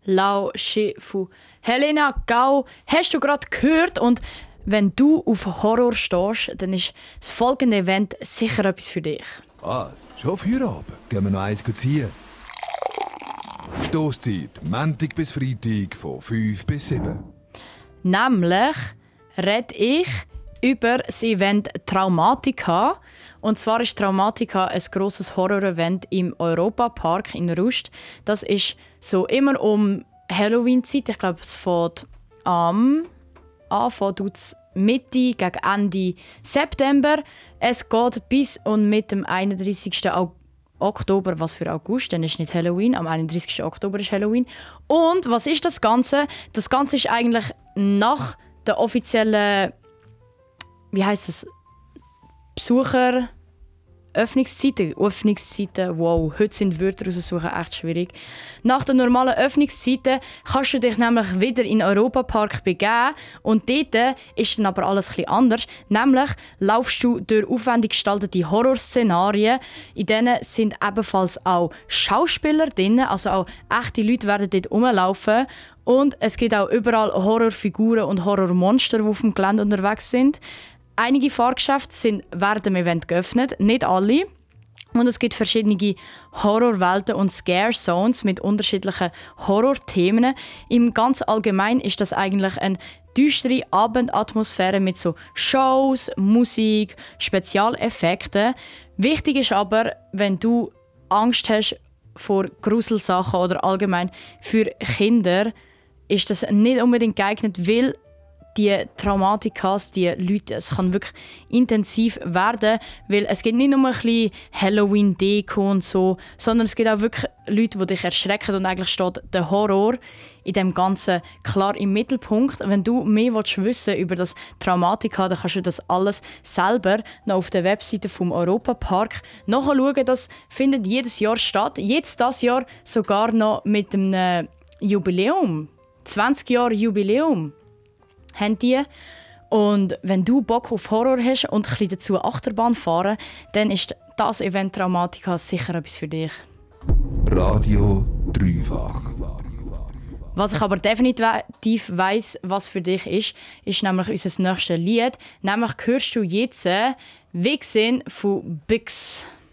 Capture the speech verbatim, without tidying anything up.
Lao Shi von Helena Gau hast du gerade gehört. Und wenn du auf Horror stehst, dann ist das folgende Event sicher etwas für dich. Was? Schon Feierabend? Gehen wir noch eins ziehen? Stosszeit, Montag bis Freitag von fünf bis sieben. Nämlich rede ich über das Event Traumatica. Und zwar ist Traumatica ein grosses Horror-Event im Europapark in Rust. Das ist so immer um Halloween-Zeit. Ich glaube, es fängt am Anfang Mitte gegen Ende September. Es geht bis und mit dem einunddreißigsten Oktober, was für August, dann ist nicht Halloween, am einunddreißigsten Oktober ist Halloween. Und was ist das Ganze? Das Ganze ist eigentlich nach der offiziellen, wie heißt es, Besucher Öffnungszeiten, Öffnungszeiten, wow, heute sind Wörter raussuchen echt schwierig. Nach den normalen Öffnungszeiten kannst du dich nämlich wieder in den Europapark begeben und dort ist dann aber alles etwas anders. Nämlich laufst du durch aufwendig gestaltete Horrorszenarien. In denen sind ebenfalls auch Schauspieler drin, also auch echte Leute werden dort rumlaufen. Und es gibt auch überall Horrorfiguren und Horrormonster, die auf dem Gelände unterwegs sind. Einige Fahrgeschäfte sind während dem Event geöffnet, nicht alle. Und es gibt verschiedene Horrorwelten und Scare Zones mit unterschiedlichen Horrorthemen. Im ganz allgemein ist das eigentlich eine düstere Abendatmosphäre mit so Shows, Musik, Spezialeffekten. Wichtig ist aber, wenn du Angst hast vor Gruselsachen oder allgemein für Kinder, ist das nicht unbedingt geeignet, weil die Traumatikas, die Leute, es kann wirklich intensiv werden, weil es gibt nicht nur ein bisschen Halloween-Deko und so, sondern es gibt auch wirklich Leute, die dich erschrecken und eigentlich steht der Horror in dem Ganzen klar im Mittelpunkt. Wenn du mehr wissen willst über das Traumatika, dann kannst du das alles selber noch auf der Webseite vom Europapark nachschauen. Das findet jedes Jahr statt. Jetzt das Jahr sogar noch mit einem Jubiläum, zwanzig Jahre Jubiläum. Haben die. Und wenn du Bock auf Horror hast und ein bisschen dazu Achterbahn fahren, dann ist das Event Traumatica sicher etwas für dich. Radio Dreifach. Was ich aber definitiv weiss, was für dich ist, ist nämlich unser nächstes Lied. Nämlich hörst du jetzt «Wichsin» von Bix.